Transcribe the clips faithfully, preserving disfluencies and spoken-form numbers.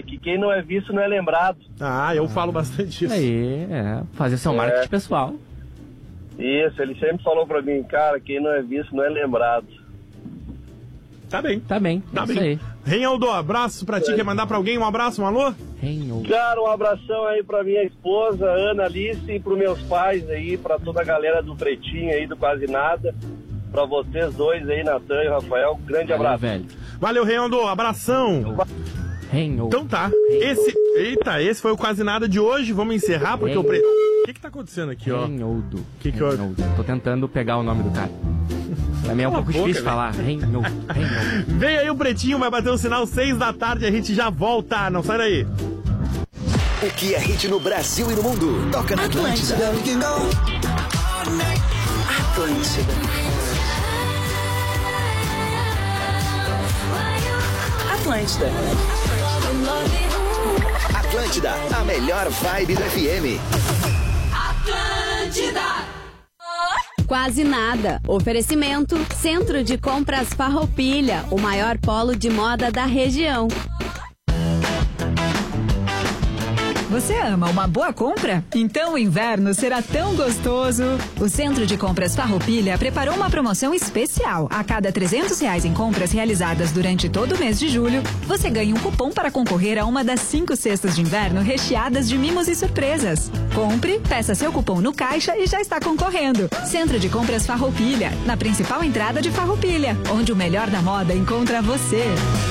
que quem não é visto não é lembrado. Ah, eu falo bastante isso. Aí, é, fazer seu É. marketing pessoal. Isso, ele sempre falou pra mim, cara, quem não é visto não é lembrado. Tá bem. Tá bem, Tá é isso bem. aí. Reinaldo, abraço pra ti. É. Quer mandar pra alguém um abraço, um alô? Reinaldo. Cara, um abração aí pra minha esposa, Ana Alice, e pros meus pais aí, pra toda a galera do Pretinho aí, do Quase Nada. Pra vocês dois aí, Natan e Rafael, grande Valeu, abraço. velho. Valeu, Reinaldo. Abração. Reinaldo. Então tá. Esse. Eita, esse foi o Quase Nada de hoje. Vamos encerrar porque o pre... O que que tá acontecendo aqui, ó? Reinaldo. Que que eu- Reinaldo. Tô tentando pegar o nome do cara. Pra mim é um Cala a pouco boca, difícil velho. falar. Reinaldo. Reinaldo. Vem aí o Pretinho, vai bater o sinal seis da tarde. A gente já volta. Não sai daí. O que é hit no Brasil e no mundo? Toca na Atlântida. Atlântida. Atlântida. Atlântida, a melhor vibe do F M. Quase Nada. Oferecimento Centro de Compras Farroupilha, o maior polo de moda da região. Você ama uma boa compra? Então o inverno será tão gostoso. O Centro de Compras Farroupilha preparou uma promoção especial. A cada trezentos reais em compras realizadas durante todo o mês de julho, você ganha um cupom para concorrer a uma das cinco cestas de inverno recheadas de mimos e surpresas. Compre, peça seu cupom no caixa e já está concorrendo. Centro de Compras Farroupilha, na principal entrada de Farroupilha, onde o melhor da moda encontra você.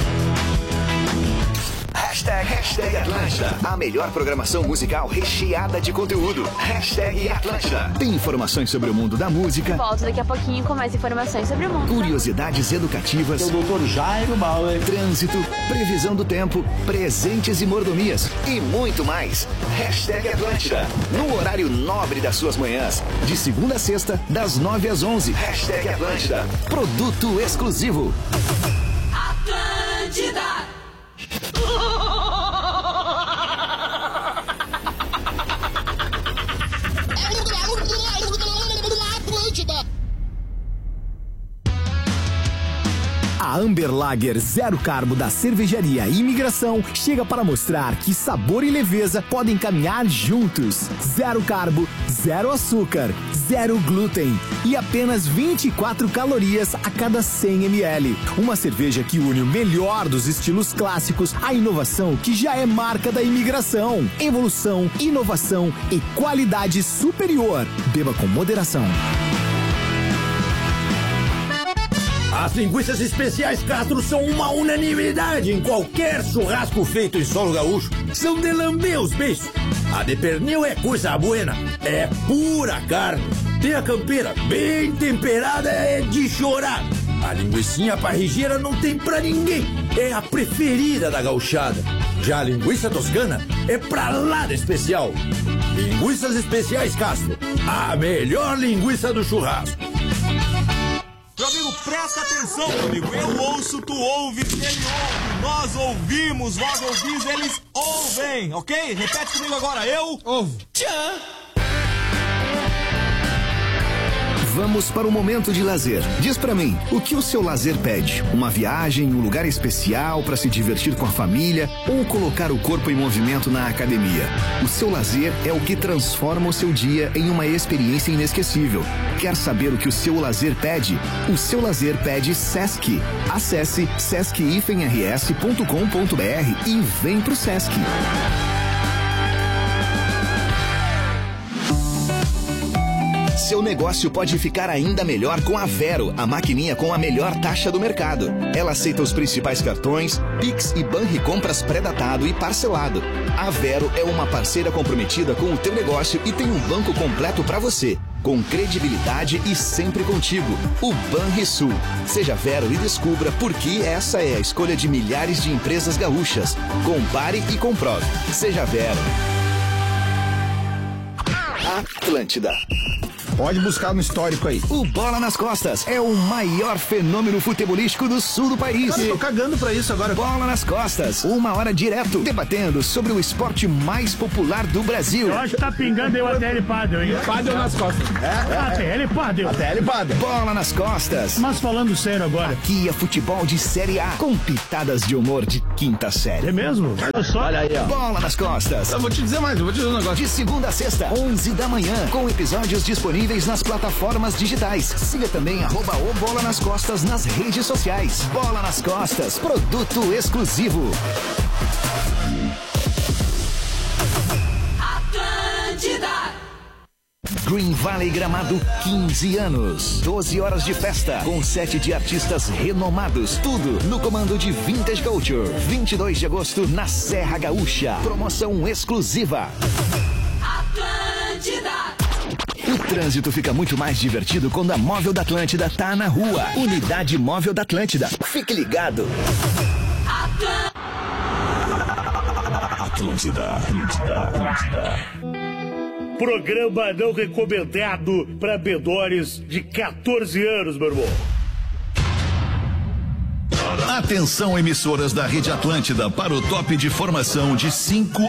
Hashtag, hashtag Atlântida. A melhor programação musical recheada de conteúdo. Hashtag Atlântida. Tem informações sobre o mundo da música, Volto daqui a pouquinho com mais informações sobre o mundo. curiosidades educativas, O doutor Jairo Bauer. trânsito, previsão do tempo, presentes e mordomias e muito mais. Hashtag Atlântida. No horário nobre das suas manhãs. De segunda a sexta, das nove às onze. Hashtag Atlântida. Produto exclusivo. Atlântida. A Amber Lager Zero Carbo da Cervejaria Imigração chega para mostrar que sabor e leveza podem caminhar juntos. Zero carbo, zero açúcar, zero glúten e apenas vinte e quatro calorias a cada cem mililitros. Uma cerveja que une o melhor dos estilos clássicos à inovação que já é marca da Imigração. Evolução, inovação e qualidade superior. Beba com moderação. As linguiças especiais Castro são uma unanimidade em qualquer churrasco feito em solo gaúcho. São de lamber os beiços. A de pernil é coisa buena, é pura carne. Tem a campeira bem temperada, é de chorar. A linguicinha parrigeira não tem pra ninguém, é a preferida da gauchada. Já a linguiça toscana é pra lá de especial. Linguiças especiais Castro, a melhor linguiça do churrasco. Meu amigo, presta atenção, meu amigo. Eu ouço, tu ouves, ele ouve. Nós ouvimos, vós ouvis, eles ouvem, ok? Repete comigo agora. Eu ouvo. Tchan! Vamos para o momento de lazer. Diz pra mim, o que o seu lazer pede? Uma viagem, um lugar especial para se divertir com a família ou colocar o corpo em movimento na academia? O seu lazer é o que transforma o seu dia em uma experiência inesquecível. Quer saber o que o seu lazer pede? O seu lazer pede Sesc. Acesse sesc r s ponto com ponto b r e vem pro Sesc. Seu negócio pode ficar ainda melhor com a Vero, a maquininha com a melhor taxa do mercado. Ela aceita os principais cartões, Pix e Banricompras pré-datado e parcelado. A Vero é uma parceira comprometida com o teu negócio e tem um banco completo para você, com credibilidade e sempre contigo. O Banrisul. Seja Vero e descubra por que essa é a escolha de milhares de empresas gaúchas. Compare e comprove. Seja Vero. Atlântida. Pode buscar no histórico aí. O Bola nas Costas é o maior fenômeno futebolístico do sul do país. Cara, eu tô cagando pra isso agora. Bola nas Costas, uma hora direto, debatendo sobre o esporte mais popular do Brasil. Eu acho que tá pingando aí o A T L Padel, hein? Padel nas costas. É? A T L Padel. A T L Padel. Bola nas Costas. Mas falando sério agora. Aqui é futebol de Série A, com pitadas de humor de quinta série. É mesmo? Olha só. Olha aí, ó. Bola nas Costas. Eu vou te dizer mais, eu vou te dizer um negócio. De segunda a sexta, onze da manhã, com episódios disponíveis nas plataformas digitais. Siga também arroba o Bola nas Costas nas redes sociais. Bola nas Costas, produto exclusivo. Atlântida. Green Valley Gramado, quinze anos. doze horas de festa, com sete de artistas renomados. Tudo no comando de Vintage Culture. vinte e dois de agosto, na Serra Gaúcha. Promoção exclusiva. Atlântida. O trânsito fica muito mais divertido quando a Móvel da Atlântida tá na rua. Unidade Móvel da Atlântida. Fique ligado. Atlântida. Atlântida. Atlântida. Programa não recomendado para menores de quatorze anos, meu irmão. Atenção, emissoras da Rede Atlântida, para o top de formação de cinco...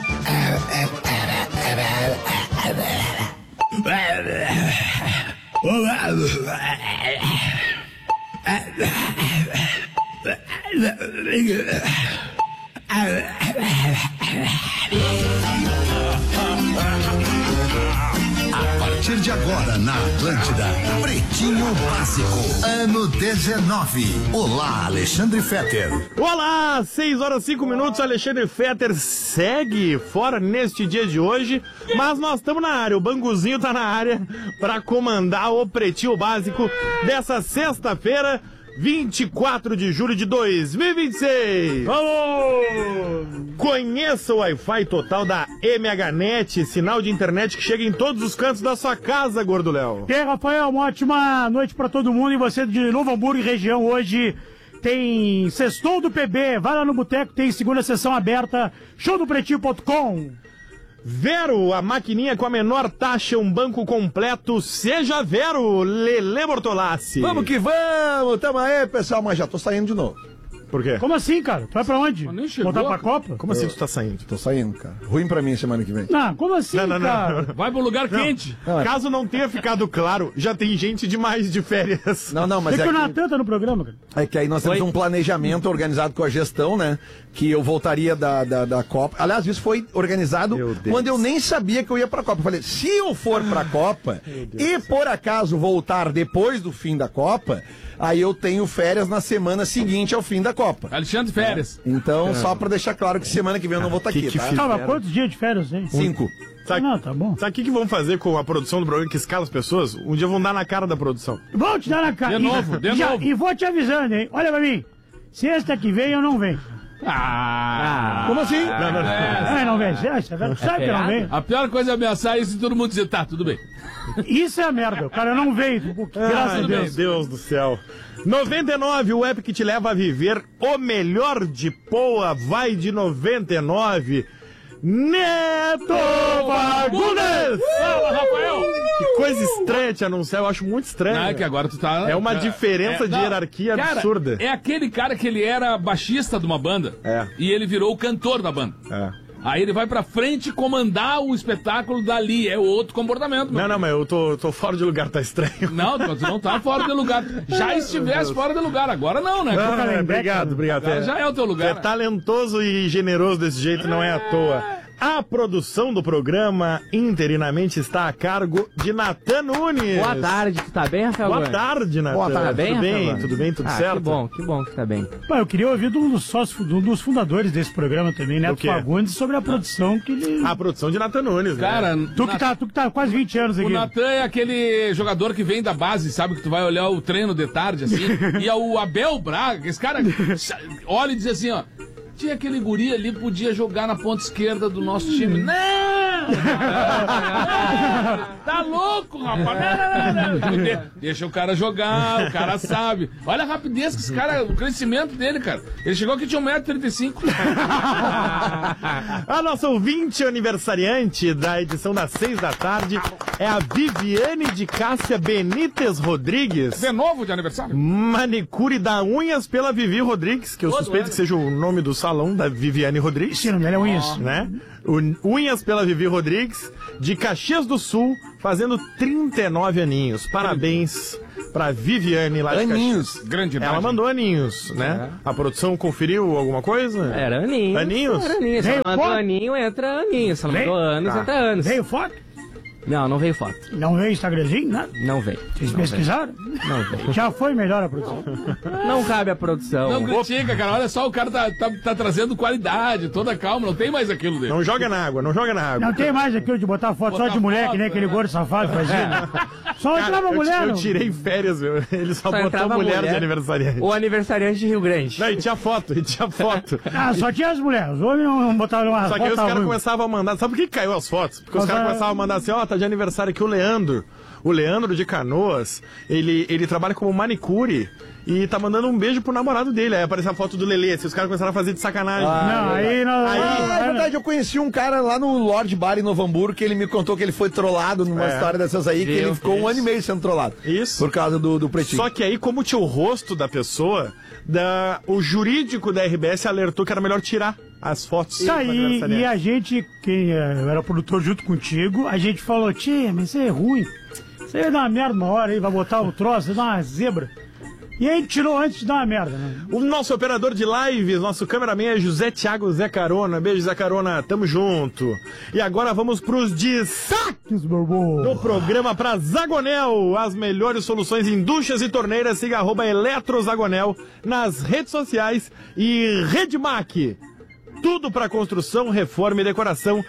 A partir de agora na Atlântida, Pretinho Básico, ano dezenove. Olá, Alexandre Fetter. Olá, seis horas e cinco minutos, Alexandre Fetter segue fora neste dia de hoje, mas nós estamos na área, o Banguzinho tá na área para comandar o Pretinho Básico dessa sexta-feira, vinte e quatro de julho de dois mil e vinte e seis. Vamos! Conheça o Wi-Fi total da M H Net, sinal de internet que chega em todos os cantos da sua casa, Gordo Léo. E aí, Rafael, uma ótima noite pra todo mundo. E você de Novo Hamburgo e região, hoje tem Sextou do P B. Vai lá no Boteco, tem segunda sessão aberta, show do pretinho ponto com. Vero, a maquininha com a menor taxa, um banco completo. Seja Vero, Lelê Bortolassi. Vamos que vamos, tamo aí, pessoal, mas já tô saindo de novo. Por quê? Como assim, cara? Tu vai pra onde? Voltar pra Copa? Como assim tu tá saindo? Tô saindo, cara. Ruim pra mim semana que vem. Não, como assim, não, não, cara? Não, não, não. Vai pro lugar não. quente. Não, é. Caso não tenha ficado claro, já tem gente demais de férias. Não, não, mas é, é que que... o Natan tá no programa, cara. É que aí nós temos Oi? um planejamento organizado com a gestão, né? Que eu voltaria da, da, da Copa. Aliás, isso foi organizado quando eu nem sabia que eu ia pra Copa. Eu falei, se eu for pra Copa e por acaso voltar depois do fim da Copa, aí eu tenho férias na semana seguinte ao fim da Copa. Alexandre Férias. É. Então, é. só pra deixar claro que semana que vem eu não vou estar aqui, que tá? Calma, quantos dias de férias, hein? Cinco. Sabe, não, tá bom. Sabe o que, que vão fazer com a produção do programa que escala as pessoas? Um dia vão dar na cara da produção. Vão te dar na cara. De novo, de já, novo. E vou te avisando, hein? Olha pra mim. Sexta que vem eu não venho. Ah, como assim? Não, não, não. É, não vem. Sabe, sabe que eu não venho? A pior coisa é ameaçar isso e todo mundo dizer, tá, tudo bem. Isso é a merda. O cara não veio. Graças a Deus. Meu Deus do céu. noventa e nove, o app que te leva a viver o melhor de Poa, vai de noventa e nove. Neto Fagundes! Fala, Rafael! Que coisa estranha te anunciar, eu acho muito estranho. Não, é que agora tu tá... É uma diferença é, de não, hierarquia cara, absurda. É aquele cara que ele era baixista de uma banda. É. E ele virou o cantor da banda. É. Aí ele vai pra frente comandar o espetáculo dali. É outro comportamento. Não, não, mas eu tô, tô fora de lugar, tá estranho. Não, tu não tá fora de lugar. Já estivesse fora de lugar, agora não, né? Não, é, obrigado, obrigado. Agora já é o teu lugar. É talentoso e generoso desse jeito, não é à toa. A produção do programa interinamente está a cargo de Natan Nunes. Boa tarde, tu tá bem, Rafael? Boa tarde, Natan. Boa tarde, tudo bem, bem? Rafael? Tudo bem, tudo ah, certo? Que bom, que bom que tá bem. Pô, eu queria ouvir de um dos sócios, de um dos fundadores desse programa também, Neto Fagundes, sobre a produção que ele... A produção de Natan Nunes, cara, né? Tu que, tá, tu que tá quase vinte anos aqui. O Natan é aquele jogador que vem da base, sabe? Que tu vai olhar o treino de tarde, assim. E é o Abel Braga, esse cara olha e diz assim, ó. Tinha aquele guri ali, podia jogar na ponta esquerda do nosso time. Não! Tá louco, rapaz. Não, não, não. Deixa o cara jogar, o cara sabe. Olha a rapidez que esse cara, o crescimento dele, cara. Ele chegou aqui, tinha um metro e trinta e cinco. A nossa ouvinte aniversariante da edição das seis da tarde é a Viviane de Cássia Benítez Rodrigues. De novo de aniversário? Manicure da Unhas pela Vivi Rodrigues, que eu Todo suspeito ano. que seja o nome do salão da Viviane Rodrigues. Sim, o nome dela é Unhas. Né? O- Unhas pela Vivi Rodrigues, de Caxias do Sul, fazendo trinta e nove aninhos. Parabéns pra Viviane lá de Aninhos. Caxias. Grande idade. Ela mandou aninhos, né? É. A produção conferiu alguma coisa? Era aninho. Aninhos? Era aninho. Se Veio ela mandou foto? aninho, entra aninho. Se ela Veio? mandou anos, Tá. entra anos. Veio foto? Não, não veio foto. Não veio Instagramzinho, nada? Não veio. Vocês Não pesquisaram? veio. Não veio. Já foi melhor a produção. Não cabe a produção. Não critica, cara. Olha só, o cara tá, tá, tá trazendo qualidade, toda calma. Não tem mais aquilo dele. Não joga na água, não joga na água. Não tem mais aquilo de botar foto Botar só de mulher, foto, que nem aquele né? gordo safado fazia. né? Só Cara, entrava eu, mulher. eu não. tirei férias, meu. Ele só, Só botou entrava mulher, mulher. de aniversariante. O aniversariante de Rio Grande. Não, e tinha foto, e tinha foto. Ah, só tinha as mulheres. Os homens não botaram uma Só que aí os foto caras ruim. começavam a mandar. Sabe por que caiu as fotos? Porque os Mas, caras é- começavam a mandar assim: ó, tá de aniversário aqui o Leandro. O Leandro de Canoas, ele, ele trabalha como manicure e tá mandando um beijo pro namorado dele. Aí apareceu a foto do Lelê. Assim, os caras começaram a fazer de sacanagem. Não, aí não. Aí- Ah, é verdade, eu conheci um cara lá no Lord Bar em Novo Hamburgo que ele me contou que ele foi trollado numa É. história dessas aí, que Viu? ele ficou um ano e meio sendo trollado. Isso. Por causa do, do pretinho. Só que aí, como tinha o rosto da pessoa, da, o jurídico da R B S alertou que era melhor tirar as fotos. Tá do aí, aniversariante. e a gente, quem eh, eu era produtor junto contigo, a gente falou, tia, mas isso é ruim. Isso aí vai dar uma merda uma hora aí, vai botar o troço, vai dar uma zebra. E aí tirou antes de dar uma merda, né? O nosso operador de lives, nosso cameraman é José Thiago Zé Carona. Beijo, Zé Carona, tamo junto. E agora vamos pros destaques do programa pra Zagonel. As melhores soluções em duchas e torneiras. Siga arroba Eletrozagonel nas redes sociais e Redmac. Tudo pra construção, reforma e decoração.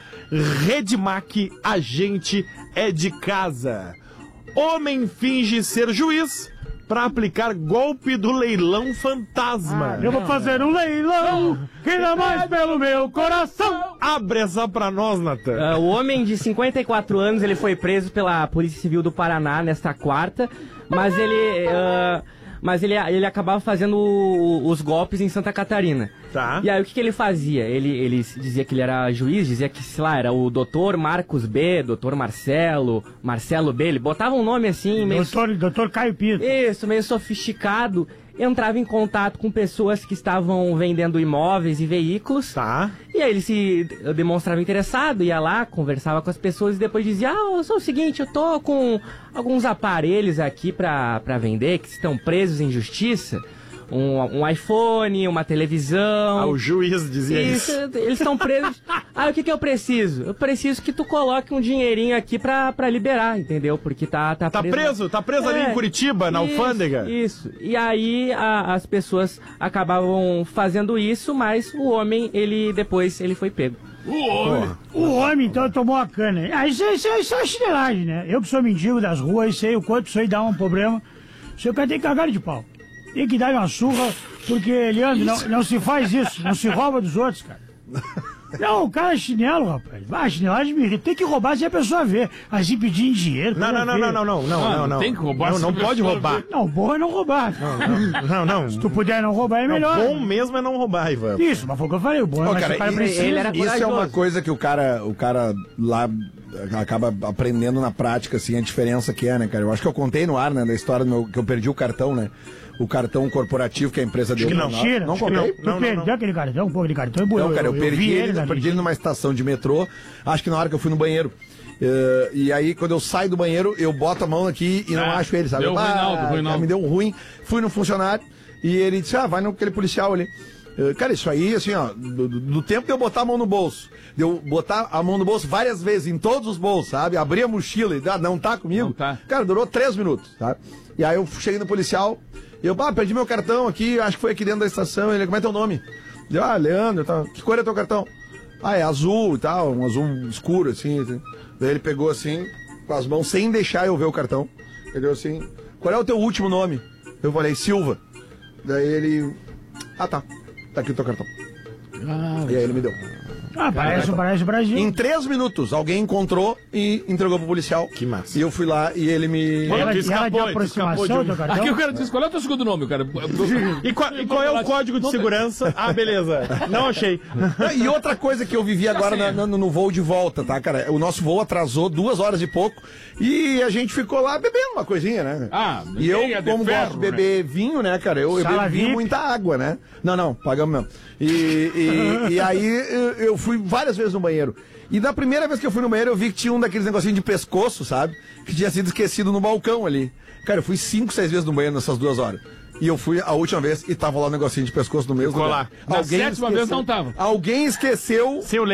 Redmac, a gente é de casa. Homem finge ser juiz pra aplicar golpe do leilão fantasma. Eu vou fazer um leilão, que dá mais pelo meu coração. Abre essa pra nós, Natan. Ah, o homem de cinquenta e quatro anos, ele foi preso pela Polícia Civil do Paraná nesta quarta, mas ele, ah, mas ele, ele acabava fazendo o- os golpes em Santa Catarina. Tá. E aí o que, que ele fazia? Ele, ele dizia que ele era juiz, dizia que, sei lá, era o doutor Marcos B, doutor Marcelo, Marcelo B, ele botava um nome assim, meio... Doutor, doutor Caio Pinto. Isso, meio sofisticado. Entrava em contato com pessoas que estavam vendendo imóveis e veículos. Tá. E aí ele se demonstrava interessado, ia lá, conversava com as pessoas e depois dizia: ah, só o seguinte, eu tô com alguns aparelhos aqui pra, pra vender que estão presos em justiça. Um, um iPhone, uma televisão. Ah, o juiz dizia isso. Eles estão presos. Ah, o que que eu preciso? Eu preciso que tu coloque um dinheirinho aqui pra, pra liberar, entendeu? Porque tá, tá, Tá preso? Tá preso ali em Curitiba, na isso, alfândega? Isso. E aí a- as pessoas acabavam fazendo isso, mas o homem, ele depois, ele foi pego. O homem. O homem, então, tomou a cana. Ah, isso, é- isso, é- isso é chinelagem, né? Eu que sou mendigo das ruas, sei o quanto isso aí dá um problema. O senhor tem que cagar de pau. Tem que dar uma surra, porque, Leandro, não, não se faz isso. Não se rouba dos outros, cara. Não, o cara é chinelo, rapaz. Ah, chinelagem me irrita. Tem que roubar se a pessoa vê. Assim, pedir dinheiro. Não, não, não, não, não, não, não, não, não. Tem que roubar Não, se não a pode pessoa roubar. vê. Não, bom é não roubar. Não, não. Se tu puder não roubar, é melhor. Não, bom mesmo é não roubar, Ivan. Isso, mas foi o que eu falei. O bom é Ô, mas cara, se o cara isso, precisa. ele era isso é uma corajoso. coisa que o cara, o cara lá acaba aprendendo na prática, assim, a diferença que é, né, cara? Eu acho que eu contei no ar, né, da história do meu, que eu perdi o cartão, né? O cartão corporativo que a empresa deu que pra não. nós. Mentira. Não acho que contei? Tu Não, não, perdeu não. aquele cartão? Pô, aquele cartão é bom. Não, cara, eu, vi perdi ele, na eu perdi lista. ele numa estação de metrô, acho que na hora que eu fui no banheiro. Eh, e aí, quando eu saio do banheiro, eu boto a mão aqui e não Ah, acho ele, sabe? deu Eu, ruim, Naldo, ruim, cara, Naldo. me deu um ruim. Fui no funcionário e ele disse, ah, vai naquele policial ali. Eh, cara, isso aí, assim, ó, do, do- do tempo de eu botar a mão no bolso, de eu botar a mão no bolso várias vezes, em todos os bolsos, sabe? Abrir a mochila e ah, não tá comigo. Não tá. Cara, durou três minutos, tá? E aí eu cheguei no policial, e eu, ah, perdi meu cartão aqui, acho que foi aqui dentro da estação. Ele, como é teu nome? Eu, ah, Leandro, tá. Que cor é teu cartão? Ah, é azul e tal, um azul escuro, assim, assim. Daí ele pegou assim, com as mãos, sem deixar eu ver o cartão. Ele deu assim, qual é o teu último nome? Eu falei, Silva. Daí ele, ah, tá, tá aqui o teu cartão. Ah, E aí ele me deu. Ah, parece, parece o Brasil. Em três minutos, alguém encontrou e entregou pro policial. Que massa. E eu fui lá e ele me... Ela, Tu ela escapou, de tu aproximação escapou de do um- cartão? Aqui o cara diz, qual é o teu segundo nome, cara? E qual, e qual é o código de segurança? Ah, beleza. Não achei. E outra coisa que eu vivi agora na- na- no voo de volta, tá, cara? O nosso voo atrasou duas horas e pouco e a gente ficou lá bebendo uma coisinha, né? Ah, e eu, meia de como ferro, gosto de beber vinho, né, cara? Eu, eu Sala bebi V I P. muita água, né? Não, não, pagamos mesmo. E, e, e aí eu, eu fui várias vezes no banheiro. E na primeira vez que eu fui no banheiro, eu vi que tinha um daqueles negocinhos de pescoço, sabe? Que tinha sido esquecido no balcão ali. Cara, eu fui cinco, seis vezes no banheiro nessas duas horas. E eu fui a última vez e tava lá um negocinho de pescoço no mesmo Ficou lugar. lá. Na sétima vez não tava. Alguém esqueceu Sim, eu